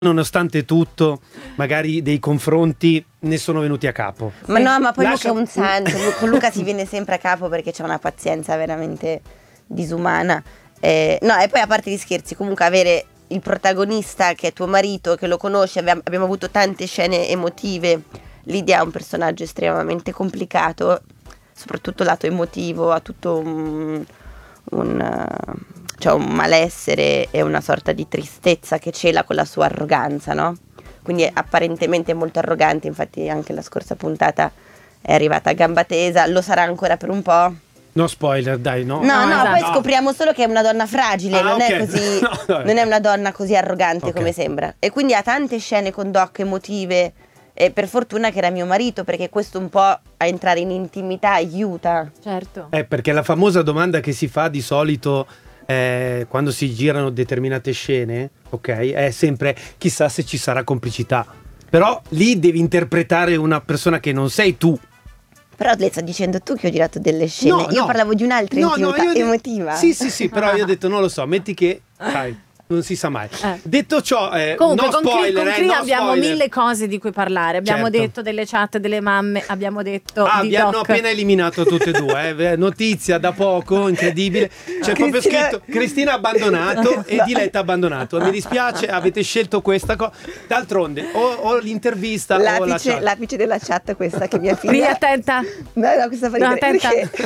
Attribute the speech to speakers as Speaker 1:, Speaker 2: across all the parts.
Speaker 1: nonostante tutto, magari dei confronti ne sono venuti a capo.
Speaker 2: Ma no, ma poi Luca è un santo. Con Luca si viene sempre a capo perché c'è una pazienza veramente disumana. No, e poi a parte gli scherzi, comunque avere il protagonista che è tuo marito, che lo conosci, abbiamo avuto tante scene emotive. Lidia è un personaggio estremamente complicato, soprattutto lato emotivo, ha tutto cioè un malessere e una sorta di tristezza che cela con la sua arroganza, no? Quindi è apparentemente molto arrogante, infatti anche la scorsa puntata è arrivata a gamba tesa, lo sarà ancora per un po'.
Speaker 1: No spoiler, dai, no.
Speaker 2: No,
Speaker 1: esatto.
Speaker 2: poi scopriamo solo che è una donna fragile, non
Speaker 1: okay.
Speaker 2: è così,
Speaker 1: No,
Speaker 2: non è una donna così arrogante come sembra. E quindi ha tante scene con Doc emotive, e per fortuna che era mio marito, perché questo un po' a entrare in intimità aiuta.
Speaker 3: Certo.
Speaker 1: Perché la famosa domanda che si fa di solito quando si girano determinate scene, ok, è sempre chissà se ci sarà complicità. Però lì devi interpretare una persona che non sei tu.
Speaker 2: Però le sto dicendo tu che ho girato delle scene. Io parlavo di un'altra emotiva.
Speaker 1: Sì, però io ho detto non lo so, metti che sai, non si sa mai. Detto ciò,
Speaker 3: comunque,
Speaker 1: no
Speaker 3: con
Speaker 1: spoiler,
Speaker 3: Cri
Speaker 1: no
Speaker 3: abbiamo
Speaker 1: spoiler.
Speaker 3: mille cose di cui parlare. Abbiamo detto delle chat delle mamme, abbiamo detto di
Speaker 1: vi hanno
Speaker 3: Doc.
Speaker 1: appena eliminato tutte e due. Notizia da poco, incredibile. C'è proprio scritto Cristina abbandonato e Diletta abbandonato. Mi dispiace, avete scelto questa cosa. D'altronde, o l'intervista o la chat.
Speaker 2: L'apice della chat questa che mia figlia...
Speaker 3: Ria attenta.
Speaker 2: No, questa fa ridere,
Speaker 3: attenta.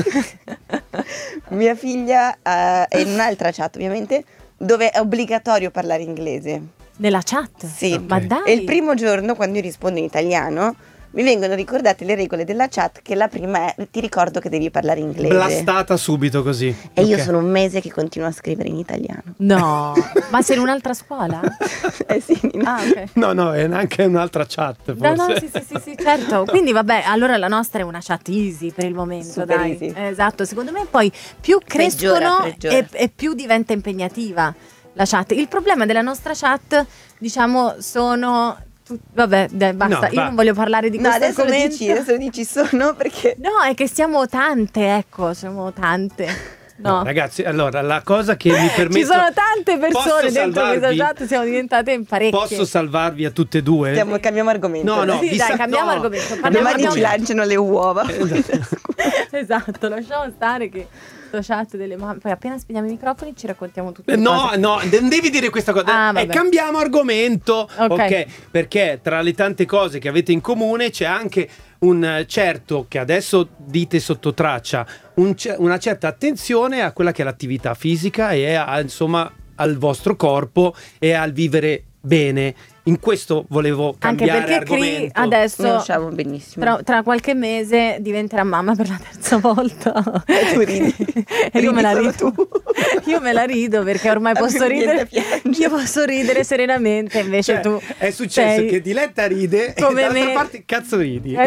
Speaker 2: Mia figlia è in un'altra chat, ovviamente, dove è obbligatorio parlare inglese.
Speaker 3: Nella chat?
Speaker 2: Sì,
Speaker 1: Okay.
Speaker 3: Ma dai.
Speaker 2: E il primo giorno, quando io rispondo in italiano, mi vengono ricordate le regole della chat, che la prima è: ti ricordo che devi parlare inglese.
Speaker 1: Blastata subito così.
Speaker 2: E io
Speaker 1: Ok.
Speaker 2: sono un mese che continuo a scrivere in italiano.
Speaker 3: No, ma sei in un'altra scuola?
Speaker 2: Sì.
Speaker 3: Ok.
Speaker 1: No, è anche un'altra chat forse.
Speaker 3: No, sì, certo. Quindi vabbè, allora la nostra è una chat easy per il momento,
Speaker 2: Super
Speaker 3: dai.
Speaker 2: easy.
Speaker 3: Esatto, secondo me poi più crescono
Speaker 2: Peggiora.
Speaker 3: e più diventa impegnativa la chat. Il problema della nostra chat, diciamo, sono... Vabbè, dai, basta,
Speaker 1: No,
Speaker 3: io non voglio parlare di questo argomento.
Speaker 2: adesso lo dici sono perché...
Speaker 3: No, è che siamo tante, ecco, siamo tante. No.
Speaker 1: Ragazzi, allora la cosa che mi permetto,
Speaker 3: Ci sono tante persone
Speaker 1: Posso
Speaker 3: dentro questa
Speaker 1: salvarvi?
Speaker 3: chat, siamo diventate in parecchie.
Speaker 1: Posso salvarvi a tutte e due?
Speaker 2: Cambiamo argomento.
Speaker 1: No,
Speaker 3: Sì, dai, cambiamo
Speaker 1: no.
Speaker 3: argomento.
Speaker 2: Domani ci lanciano le uova.
Speaker 3: Esatto, lasciamo stare che sto chat delle mamme. Poi appena spegniamo i microfoni ci raccontiamo tutte le
Speaker 1: No,
Speaker 3: cose.
Speaker 1: non devi dire questa cosa.
Speaker 3: vabbè.
Speaker 1: Cambiamo argomento.
Speaker 3: Ok.
Speaker 1: Perché tra le tante cose che avete in comune c'è anche un certo, che adesso dite sotto traccia, una certa attenzione a quella che è l'attività fisica e insomma al vostro corpo e al vivere bene. In questo volevo cambiare
Speaker 3: Anche perché
Speaker 1: argomento.
Speaker 3: Cri adesso
Speaker 2: Conosciamo benissimo.
Speaker 3: tra qualche mese diventerà mamma per la terza volta.
Speaker 2: Tu ridi.
Speaker 3: E io me la
Speaker 2: Ridi
Speaker 3: rido.
Speaker 2: solo tu.
Speaker 3: Io me la rido perché ormai
Speaker 2: A me
Speaker 3: posso
Speaker 2: mi viene
Speaker 3: ridere.
Speaker 2: da piangere.
Speaker 3: Io posso ridere serenamente, invece
Speaker 1: Cioè,
Speaker 3: tu
Speaker 1: è successo
Speaker 3: sei
Speaker 1: che Diletta ride e
Speaker 3: come
Speaker 1: dall'altra
Speaker 3: me.
Speaker 1: parte cazzo ridi.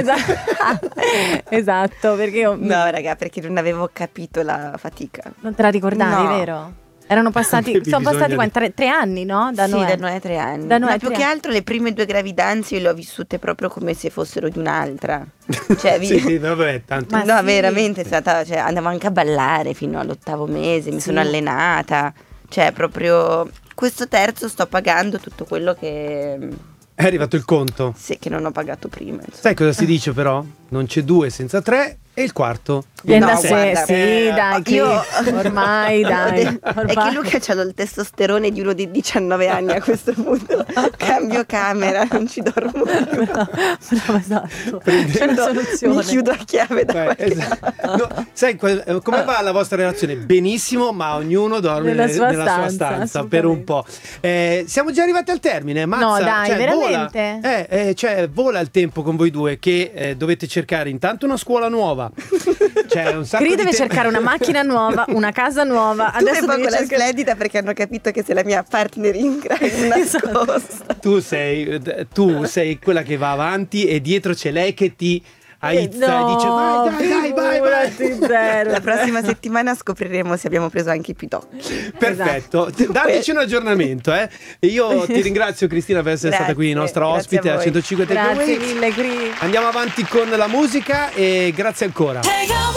Speaker 3: Esatto, perché io
Speaker 2: No, raga, perché non avevo capito la fatica.
Speaker 3: non te la ricordavi,
Speaker 2: No.
Speaker 3: vero? Erano passati,
Speaker 1: Avevi
Speaker 3: sono passati
Speaker 1: bisogno
Speaker 3: quanti? Tre anni, no? Da Noè.
Speaker 2: Da noi 3 anni.
Speaker 3: Da Noè
Speaker 2: Ma più
Speaker 3: 3
Speaker 2: che
Speaker 3: anni.
Speaker 2: altro le prime 2 gravidanze io le ho vissute proprio come se fossero di un'altra. Cioè,
Speaker 1: Sì, vabbè, tanto.
Speaker 3: Ma
Speaker 2: no,
Speaker 3: sì.
Speaker 2: veramente è stata, cioè, andavo anche a ballare fino all'8° mese, mi sono allenata. Cioè, proprio questo terzo sto pagando tutto quello che
Speaker 1: È arrivato il conto.
Speaker 2: sì, che non ho pagato prima. insomma.
Speaker 1: Sai cosa si dice però? Non c'è 2 senza 3 e il quarto.
Speaker 3: Viene
Speaker 2: No,
Speaker 3: da sé,
Speaker 2: guarda,
Speaker 3: sì, dai, Cri. ormai, dai.
Speaker 2: È
Speaker 3: ormai.
Speaker 2: che Luca c'ha il testosterone di uno di 19 anni a questo punto. Cambio camera, non ci dormo più.
Speaker 3: Bravo, esatto. C'è una soluzione.
Speaker 2: Mi chiudo a chiave da qualche
Speaker 1: Esatto. No, sai come va la vostra relazione? Benissimo, ma ognuno dorme
Speaker 3: Nella sua
Speaker 1: stanza
Speaker 3: stanza,
Speaker 1: per un po'. Siamo già arrivati al termine. Mazza,
Speaker 3: No, dai, veramente?
Speaker 1: Vola, cioè, vola il tempo con voi due che dovete cercare intanto una scuola nuova. C'è un sacco
Speaker 3: Cri
Speaker 1: di
Speaker 3: deve cercare una macchina nuova, una casa nuova.
Speaker 2: Tu sei
Speaker 3: Adesso
Speaker 2: poco
Speaker 3: devi
Speaker 2: la
Speaker 3: cercare...
Speaker 2: splendida perché hanno capito che sei la mia partner in crime nascosta.
Speaker 1: Tu sei quella che va avanti e dietro c'è lei che ti aizza e dice vai.
Speaker 3: Zero.
Speaker 2: La prossima settimana scopriremo se abbiamo preso anche i Pidò.
Speaker 1: Perfetto, dateci un aggiornamento. Io ti ringrazio Cristina per essere stata qui nostra
Speaker 2: grazie
Speaker 1: ospite
Speaker 2: a
Speaker 1: a
Speaker 2: voi.
Speaker 1: 105
Speaker 3: Grazie
Speaker 1: Takeaway.
Speaker 3: mille, Cri.
Speaker 1: Andiamo avanti con la musica e grazie ancora.
Speaker 4: Take away.